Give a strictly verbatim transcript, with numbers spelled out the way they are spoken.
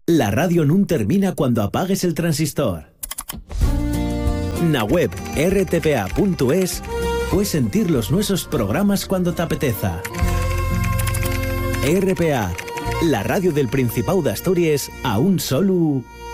La radio nun termina cuando apagues el transistor. Na web erre te pe a punto es puedes sentir los nuestros programas cuando te apeteza. erre pe a, la radio del Principado de Asturias a un solo